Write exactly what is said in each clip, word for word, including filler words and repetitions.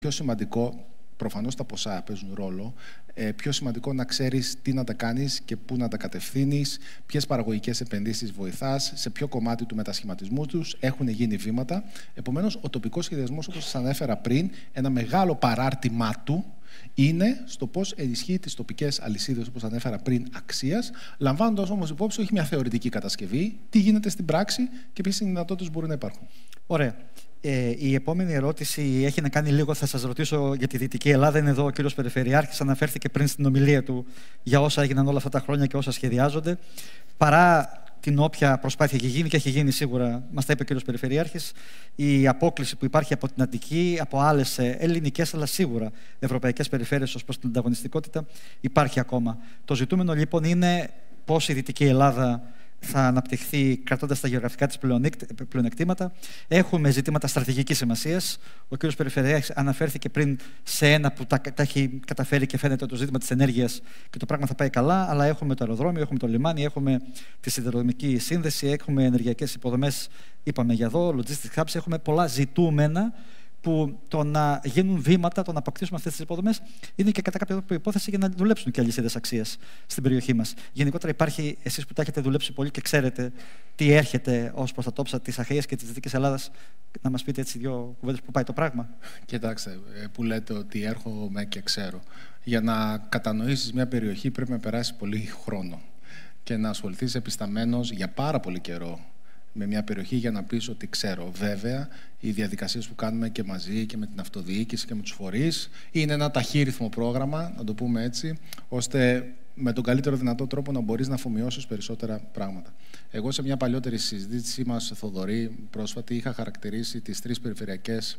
Πιο σημαντικό, προφανώς τα ποσά παίζουν ρόλο, ε, πιο σημαντικό να ξέρεις τι να τα κάνεις και πού να τα κατευθύνεις, ποιες παραγωγικές επενδύσεις βοηθάς, σε ποιο κομμάτι του μετασχηματισμού τους έχουν γίνει βήματα. Επομένως, ο τοπικός σχεδιασμός, όπως σας ανέφερα πριν, ένα μεγάλο παράρτημά του είναι στο πώς ενισχύει τις τοπικές αλυσίδες, όπως ανέφερα πριν, αξίας, λαμβάνοντας όμως υπόψη όχι μια θεωρητική κατασκευή, τι γίνεται στην πράξη και ποιες δυνατότητες μπορούν να υπάρχουν. Ωραία. Ε, η επόμενη ερώτηση έχει να κάνει λίγο, θα σας ρωτήσω για τη Δυτική Ελλάδα. Είναι εδώ ο κύριος Περιφερειάρχης, αναφέρθηκε πριν στην ομιλία του για όσα έγιναν όλα αυτά τα χρόνια και όσα σχεδιάζονται. Παρά την όποια προσπάθεια έχει γίνει, και έχει γίνει σίγουρα, μας τα είπε ο κύριος Περιφερειάρχης, η απόκλιση που υπάρχει από την Αττική, από άλλες ελληνικές αλλά σίγουρα ευρωπαϊκές περιφέρειες ως προς την ανταγωνιστικότητα, υπάρχει ακόμα. Το ζητούμενο λοιπόν είναι πώς η Δυτική Ελλάδα θα αναπτυχθεί κρατώντας τα γεωγραφικά της πλεονεκτήματα. Έχουμε ζητήματα στρατηγικής σημασίας. Ο κ. Περιφερειάρχης αναφέρθηκε πριν σε ένα που τα, τα έχει καταφέρει και φαίνεται το ζήτημα της ενέργειας και το πράγμα θα πάει καλά, αλλά έχουμε το αεροδρόμιο, έχουμε το λιμάνι, έχουμε τη σιδηροδρομική σύνδεση, έχουμε ενεργειακές υποδομές, είπαμε για εδώ, logistics hubs, έχουμε πολλά ζητούμενα που το να γίνουν βήματα, το να αποκτήσουμε αυτές τις υποδομές, είναι και κατά κάποια προϋπόθεση για να δουλέψουν και αλυσίδες αξίας στην περιοχή μας. Γενικότερα υπάρχει, εσείς που τα έχετε δουλέψει πολύ και ξέρετε τι έρχεται ως προς τα τόψα της Αχαΐας και της Δυτικής Ελλάδας, να μας πείτε έτσι δύο κουβέντες που πάει το πράγμα. Κοιτάξτε, που λέτε ότι έρχομαι και ξέρω. Για να κατανοήσεις μια περιοχή πρέπει να περάσει πολύ χρόνο και να ασχοληθείς επισταμένος για πάρα πολύ καιρό με μια περιοχή για να πεις ότι ξέρω. Βέβαια, οι διαδικασίες που κάνουμε και μαζί και με την αυτοδιοίκηση και με τους φορείς είναι ένα ταχύρυθμο πρόγραμμα, να το πούμε έτσι, ώστε με τον καλύτερο δυνατό τρόπο να μπορείς να αφομοιώσεις περισσότερα πράγματα. Εγώ σε μια παλιότερη συζήτησή μας, Θοδωρή, πρόσφατη, είχα χαρακτηρίσει τις τρεις περιφερειακές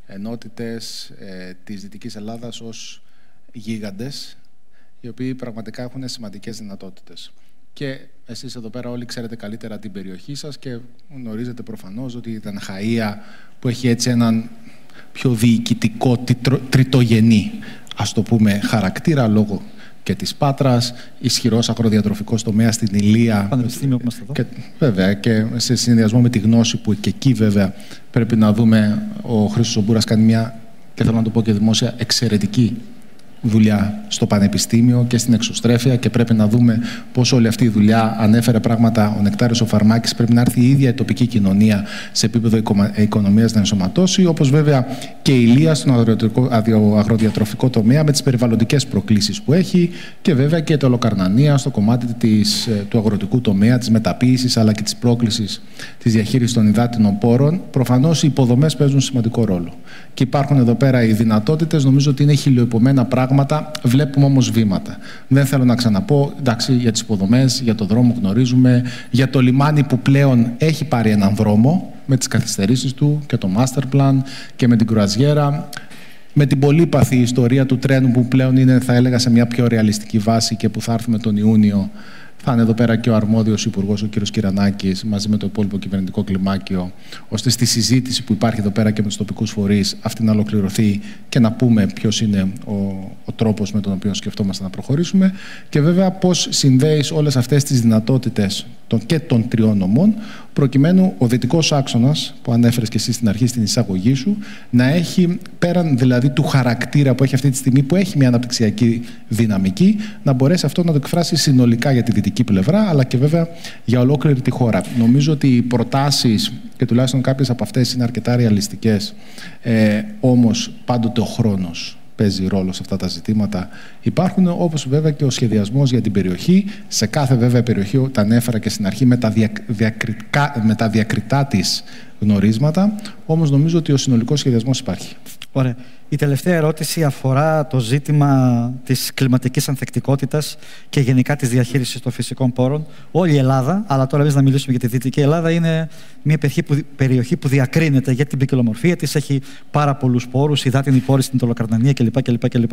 ενότητες ε, της Δυτικής Ελλάδας ως γίγαντες, οι οποίοι πραγματικά έχουν σημαντικές δυνατότητες. Και εσείς εδώ πέρα όλοι ξέρετε καλύτερα την περιοχή σας και γνωρίζετε προφανώς ότι η Αχαΐα, που έχει έτσι έναν πιο διοικητικό τριτογενή, ας το πούμε, χαρακτήρα λόγω και της Πάτρας, ισχυρός αγροδιατροφικός τομέας στην Ηλία. Πανεπιστήμιο που είμαστε εδώ. Και, βέβαια, και σε συνδυασμό με τη γνώση που και εκεί βέβαια πρέπει να δούμε, ο Χρήστος Ομπούρας κάνει μια, και θέλω να το πω και δημόσια, εξαιρετική δουλειά στο Πανεπιστήμιο και στην εξωστρέφεια και πρέπει να δούμε πώς όλη αυτή η δουλειά ανέφερε πράγματα ο Νεκτάριος ο Φαρμάκης. Πρέπει να έρθει η ίδια η τοπική κοινωνία σε επίπεδο οικονομίας να ενσωματώσει, όπως βέβαια και η Ηλία στον αγροδιατροφικό τομέα με τις περιβαλλοντικές προκλήσεις που έχει και βέβαια και το Λοκαρνανία στο κομμάτι της, του αγροτικού τομέα, της μεταποίησης αλλά και της πρόκλησης της διαχείρισης των υδάτινων πόρων. Προφανώς οι υποδομές παίζουν σημαντικό ρόλο. Και υπάρχουν εδώ πέρα οι δυνατότητες, νομίζω ότι είναι χιλιοεπομένα πράγματα. Βλέπουμε όμως βήματα. Δεν θέλω να ξαναπώ, εντάξει, για τις υποδομές, για το δρόμο γνωρίζουμε, για το λιμάνι που πλέον έχει πάρει έναν δρόμο με τις καθυστερήσεις του και το master plan και με την κρουαζιέρα, με την πολύπαθη ιστορία του τρένου που πλέον είναι, θα έλεγα, σε μια πιο ρεαλιστική βάση και που θα έρθουμε τον Ιούνιο. Θα είναι εδώ πέρα και ο αρμόδιος υπουργός, ο κ. Κυρανάκης, μαζί με το υπόλοιπο κυβερνητικό κλιμάκιο, ώστε στη συζήτηση που υπάρχει εδώ πέρα και με τους τοπικούς φορείς αυτή να ολοκληρωθεί και να πούμε ποιος είναι ο, ο τρόπος με τον οποίο σκεφτόμαστε να προχωρήσουμε και βέβαια πώς συνδέεις όλες αυτές τις δυνατότητες των, και των τριών νομών, προκειμένου ο δυτικός άξονας που ανέφερες και εσύ στην αρχή στην εισαγωγή σου, να έχει πέραν δηλαδή του χαρακτήρα που έχει αυτή τη στιγμή, που έχει μια αναπτυξιακή δυναμική, να μπορέσει αυτό να το εκφράσει συνολικά για τη δυτική πλευρά, αλλά και βέβαια για ολόκληρη τη χώρα. Νομίζω ότι οι προτάσεις, και τουλάχιστον κάποιες από αυτές είναι αρκετά ρεαλιστικές, ε, όμως πάντοτε ο χρόνος παίζει ρόλο σε αυτά τα ζητήματα. Υπάρχουν, όπως βέβαια και ο σχεδιασμός για την περιοχή. Σε κάθε βέβαια περιοχή, τα ανέφερα και στην αρχή, με τα, δια, διακριτικά, με τα διακριτά της γνωρίσματα, όμως νομίζω ότι ο συνολικός σχεδιασμός υπάρχει. Ωραία. Η τελευταία ερώτηση αφορά το ζήτημα της κλιματικής ανθεκτικότητας και γενικά της διαχείρισης των φυσικών πόρων. Όλη η Ελλάδα, αλλά τώρα εμείς να μιλήσουμε για τη Δυτική Ελλάδα, είναι μια περιοχή που, περιοχή που διακρίνεται για την ποικιλομορφία της, έχει πάρα πολλούς πόρους, υδάτινοι πόροι στην Τολοκαρνανία κλπ. κλπ, κλπ.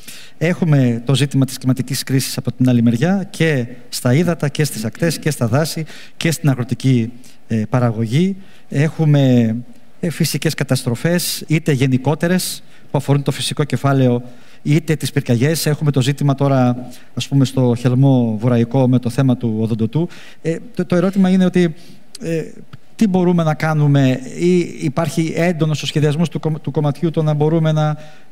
Έχουμε το ζήτημα της κλιματικής κρίσης από την άλλη μεριά και στα ύδατα και στις ακτές και στα δάση και στην αγροτική ε, παραγωγή. Έχουμε ε, φυσικές καταστροφές, είτε γενικότερες, που αφορούν το φυσικό κεφάλαιο, είτε τις πυρκαγιές. Έχουμε το ζήτημα τώρα, ας πούμε, στο Χελμό Βορραϊκό με το θέμα του Οδοντοτού. Ε, το, το ερώτημα είναι ότι ε, τι τι μπορούμε να κάνουμε, ή υπάρχει έντονο στο σχεδιασμό του, του κομματιού το να μπορούμε να